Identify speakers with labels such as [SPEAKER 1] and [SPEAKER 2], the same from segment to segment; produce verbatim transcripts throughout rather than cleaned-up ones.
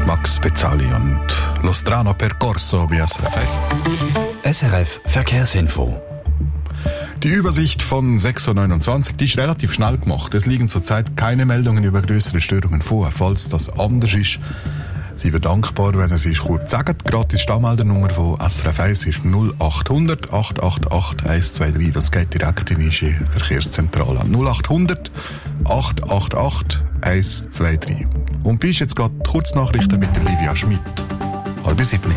[SPEAKER 1] Max Pezzali und Lo strano percorso bei S R F eins.
[SPEAKER 2] S R F Verkehrsinfo.
[SPEAKER 1] Die Übersicht von sechs Uhr neunundzwanzig, die ist relativ schnell gemacht. Es liegen zurzeit keine Meldungen über größere Störungen vor. Falls das anders ist, sind wir dankbar, wenn ihr es kurz sagt. Die gratis Stammmeldernummer von S R F eins ist null acht hundert acht acht acht eins zwei drei. Das geht direkt in die Verkehrszentrale an. null acht hundert acht acht acht eins zwei drei. Und bist jetzt gerade Kurznachrichten mit der Livia Schmidt. Halb sieben.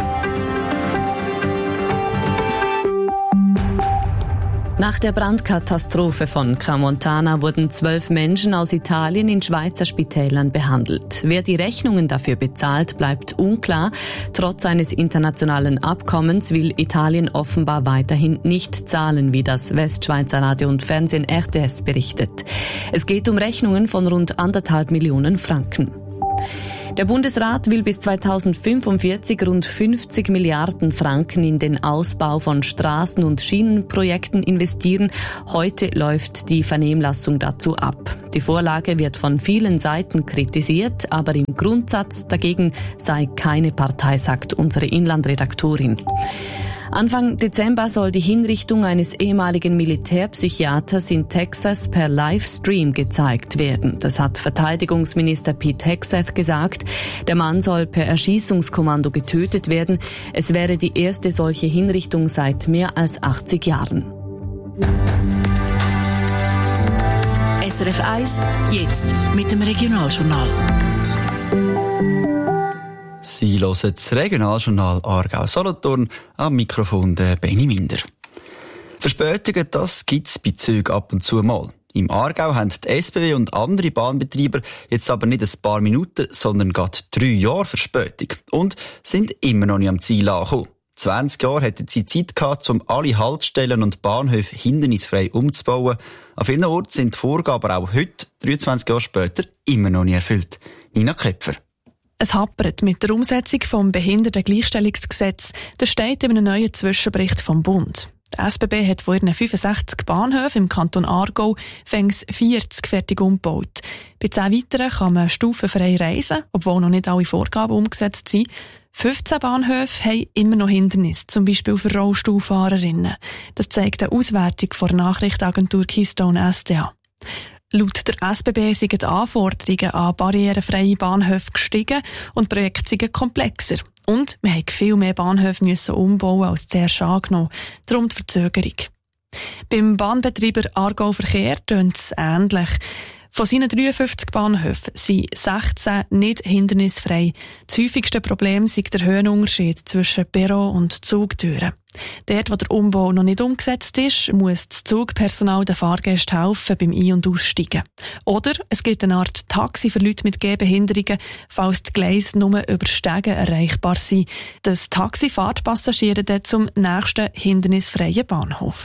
[SPEAKER 3] Nach der Brandkatastrophe von Crans-Montana wurden zwölf Menschen aus Italien in Schweizer Spitälern behandelt. Wer die Rechnungen dafür bezahlt, bleibt unklar. Trotz eines internationalen Abkommens will Italien offenbar weiterhin nicht zahlen, wie das Westschweizer Radio und Fernsehen R T S berichtet. Es geht um Rechnungen von rund anderthalb Millionen Franken. Der Bundesrat will bis zweitausendfünfundvierzig rund fünfzig Milliarden Franken in den Ausbau von Straßen- und Schienenprojekten investieren. Heute läuft die Vernehmlassung dazu ab. Die Vorlage wird von vielen Seiten kritisiert, aber im Grundsatz dagegen sei keine Partei, sagt unsere Inlandredaktorin. Anfang Dezember soll die Hinrichtung eines ehemaligen Militärpsychiaters in Texas per Livestream gezeigt werden. Das hat Verteidigungsminister Pete Hegseth gesagt. Der Mann soll per Erschießungskommando getötet werden. Es wäre die erste solche Hinrichtung seit mehr als achtzig Jahren.
[SPEAKER 4] S R F eins, jetzt mit dem Regionaljournal.
[SPEAKER 5] Sie hören das Regionaljournal Aargau-Solothurn, am Mikrofon der Benny Minder. Verspätungen, das gibt es bei Zügen ab und zu mal. Im Aargau haben die S B W und andere Bahnbetreiber jetzt aber nicht ein paar Minuten, sondern gerade drei Jahre Verspätung und sind immer noch nicht am Ziel angekommen. zwanzig Jahre hätten sie Zeit gehabt, um alle Haltestellen und Bahnhöfe hindernisfrei umzubauen. An vielen Orten sind die Vorgaben auch heute, dreiundzwanzig Jahre später, immer noch nicht erfüllt. Nina Köpfer.
[SPEAKER 6] Es hapert mit der Umsetzung des Behindertengleichstellungsgesetzes. Das steht in einem neuen Zwischenbericht vom Bund. Die S B B hat von ihren fünfundsechzig Bahnhöfen im Kanton Aargau fängs vierzig fertig umgebaut. Bei zehn weiteren kann man stufenfrei reisen, obwohl noch nicht alle Vorgaben umgesetzt sind. fünfzehn Bahnhöfe haben immer noch Hindernisse, zum Beispiel für Rollstuhlfahrerinnen. Das zeigt eine Auswertung der Nachrichtenagentur Keystone S D A. Laut der S B B sind die Anforderungen an barrierefreie Bahnhöfe gestiegen und die Projekte sind komplexer. Und wir mussten viel mehr Bahnhöfe müssen umbauen als zuerst angenommen. Darum die Verzögerung. Beim Bahnbetreiber Aargau Verkehr tönt es ähnlich. Von seinen dreiundfünfzig Bahnhöfen sind sechzehn nicht hindernisfrei. Das häufigste Problem ist der Höhenunterschied zwischen Perron und Zugtüren. Dort, wo der Umbau noch nicht umgesetzt ist, muss das Zugpersonal den Fahrgästen helfen beim Ein- und Aussteigen. Oder es gibt eine Art Taxi für Leute mit Gehbehinderungen, falls die Gleise nur über Stegen erreichbar sind. Das Taxi fährt Passagiere dann zum nächsten hindernisfreien Bahnhof.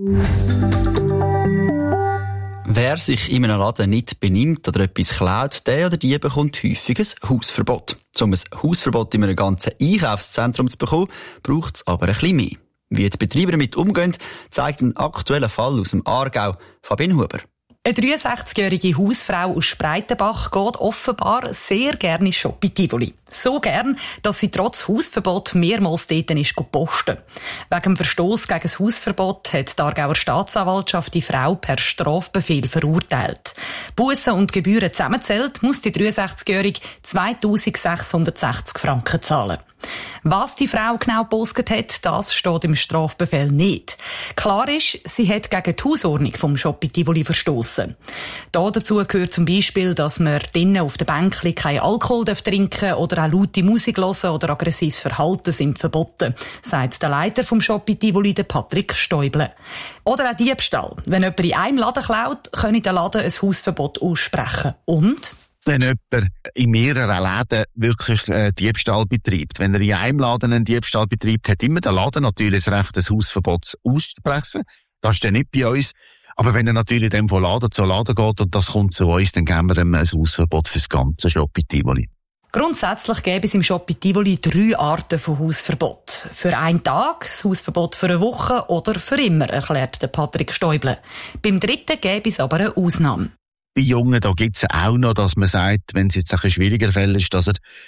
[SPEAKER 5] Wer sich in einem Laden nicht benimmt oder etwas klaut, der oder die bekommt häufig ein Hausverbot. Um ein Hausverbot in einem ganzen Einkaufszentrum zu bekommen, braucht es aber ein bisschen mehr. Wie die Betreiber damit umgehen, zeigt ein aktueller Fall aus dem Aargau. Fabian Huber.
[SPEAKER 7] Eine dreiundsechzigjährige Hausfrau aus Spreitenbach geht offenbar sehr gerne shoppen in Tivoli. So gern, dass sie trotz Hausverbot mehrmals dort ist posten. Wegen dem Verstoß gegen das Hausverbot hat die Aargauer Staatsanwaltschaft die Frau per Strafbefehl verurteilt. Bussen und Gebühren zusammenzählt, muss die dreiundsechzigjährige zweitausendsechshundertsechzig Franken zahlen. Was die Frau genau gepostet hat, das steht im Strafbefehl nicht. Klar ist, sie hat gegen die Hausordnung vom Shop in Tivoli verstossen. Dazu gehört zum Beispiel, dass man drinnen auf der Bänkli keinen Alkohol trinken darf oder auch laute Musik hören oder aggressives Verhalten sind verboten, sagt der Leiter vom Shop in Tivoli, Patrick Stäuble. Oder auch Diebstahl. Wenn jemand in einem Laden klaut, kann der Laden ein Hausverbot aussprechen. Und?
[SPEAKER 8] Wenn jemand in mehreren Läden wirklich äh, Diebstahl betreibt. Wenn er in einem Laden einen Diebstahl betreibt, hat immer der Laden natürlich das Recht, das Hausverbot auszusprechen. Das ist dann nicht bei uns. Aber wenn er natürlich dann von Laden zu Laden geht und das kommt zu uns, dann geben wir ihm ein Hausverbot für das ganze Shop in Tivoli.
[SPEAKER 7] Grundsätzlich gäbe es im Shop in Tivoli drei Arten von Hausverbot. Für einen Tag, das Hausverbot für eine Woche oder für immer, erklärt der Patrick Stäuble. Beim dritten gäbe es aber eine Ausnahme.
[SPEAKER 8] Bei Jungen, da gibt's auch noch, dass man sagt, wenn es jetzt ein schwieriger Fall ist, dass er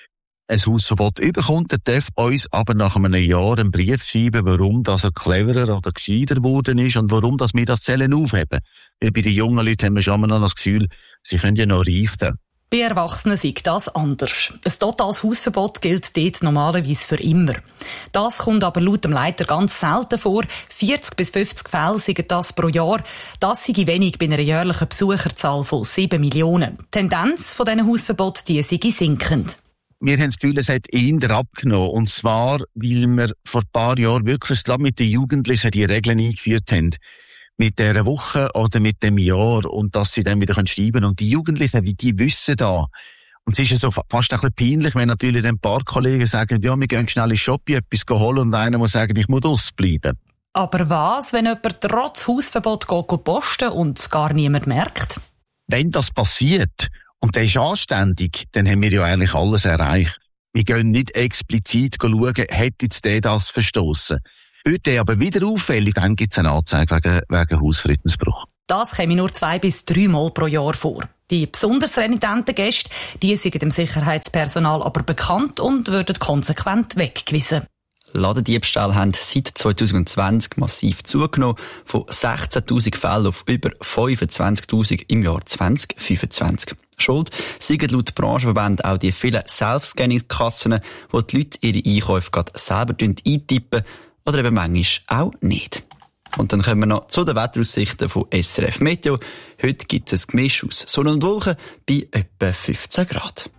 [SPEAKER 8] ein Hausverbot überkommt, der darf uns aber nach einem Jahr einen Brief schreiben, warum das er cleverer oder gescheiter geworden ist und warum das wir das Zellen aufheben. Weil bei den jungen Leuten haben wir schon noch das Gefühl, sie können ja noch reifen.
[SPEAKER 7] Bei Erwachsenen ist das anders. Ein totales Hausverbot gilt dort normalerweise für immer. Das kommt aber laut dem Leiter ganz selten vor. vierzig bis fünfzig Fälle sind das pro Jahr. Das sei wenig bei einer jährlichen Besucherzahl von sieben Millionen. Die Tendenz von diesen Hausverboten, die sei sinkend.
[SPEAKER 8] Wir haben das Gefühl, es hat eher abgenommen. Und zwar, weil wir vor ein paar Jahren wirklich gerade mit den Jugendlichen die Regeln eingeführt haben. Mit dieser Woche oder mit dem Jahr und dass sie dann wieder schreiben können. Und die Jugendlichen, die wissen da. Und es ist ja so fast ein bisschen peinlich, wenn natürlich ein paar Kollegen sagen, ja, wir gehen schnell in Shopping etwas holen und einer muss sagen, ich muss ausbleiben.
[SPEAKER 7] Aber was, wenn jemand trotz Hausverbot geht posten und es gar niemand merkt?
[SPEAKER 8] Wenn das passiert und der ist anständig, dann haben wir ja eigentlich alles erreicht. Wir gehen nicht explizit schauen, hat jetzt der das verstoßen. Wird der aber wieder auffällig, dann gibt es eine Anzeige wegen, wegen Hausfriedensbruch.
[SPEAKER 7] Das käme nur zwei bis dreimal pro Jahr vor. Die besonders renitenten Gäste, die sind dem Sicherheitspersonal aber bekannt und würden konsequent weggewiesen.
[SPEAKER 5] Ladendiebstähle haben seit zwanzig zwanzig massiv zugenommen, von sechzehntausend Fällen auf über fünfundzwanzigtausend im Jahr zwanzig fünfundzwanzig. Schuld sind laut Branchenverband auch die vielen Self-Scanning-Kassen, wo die Leute ihre Einkäufe gerade selber eintippen oder eben manchmal auch nicht. Und dann kommen wir noch zu den Wetteraussichten von S R F Meteo. Heute gibt es ein Gemisch aus Sonne und Wolken bei etwa fünfzehn Grad.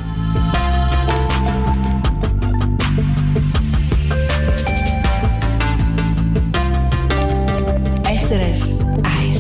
[SPEAKER 4] S R F eins.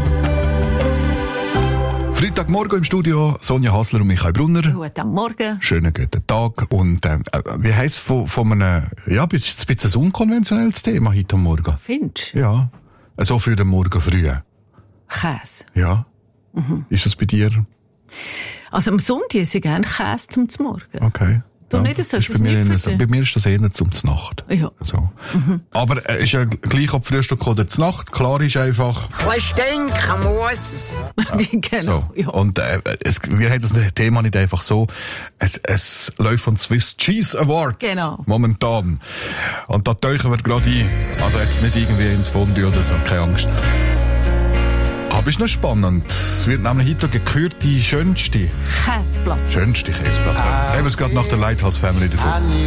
[SPEAKER 1] Freitagmorgen im Studio, Sonja Hasler und Michael Brunner.
[SPEAKER 9] Guten Morgen.
[SPEAKER 1] Schönen guten Tag. Und äh, wie heisst es von, von einem, ja, ein bisschen ein unkonventionelles Thema heute Morgen?
[SPEAKER 9] Findest du?
[SPEAKER 1] Ja, so für den Morgen früh.
[SPEAKER 9] Käse.
[SPEAKER 1] Ja. Mhm. Ist das bei dir?
[SPEAKER 9] Also am Sonntag esse ich gerne Käse zum Morgen.
[SPEAKER 1] Okay.
[SPEAKER 9] Du
[SPEAKER 1] ja,
[SPEAKER 9] nicht, das
[SPEAKER 1] ist bei, mir in, bei mir ist das eher zum Nacht.
[SPEAKER 9] Ja.
[SPEAKER 1] So. Mhm. Aber es äh, ist ja gleich ob Frühstück oder zur Nacht. Klar ist einfach...
[SPEAKER 10] Ein stinken muss.
[SPEAKER 1] Ja,
[SPEAKER 9] genau.
[SPEAKER 1] So.
[SPEAKER 9] Ja.
[SPEAKER 1] Und äh, es, wir haben das Thema nicht einfach so. Es, es läuft von Swiss Cheese Awards.
[SPEAKER 9] Genau.
[SPEAKER 1] Momentan. Und da tauchen wir gerade ein. Also jetzt nicht irgendwie ins Fondue oder so, keine Angst. Aber ist noch spannend. Es wird nämlich heute gekürt die schönste
[SPEAKER 9] Käseplatte.
[SPEAKER 1] Schönste Käseplatte. Uh, haben wir es gerade nach der Lighthouse Family davon.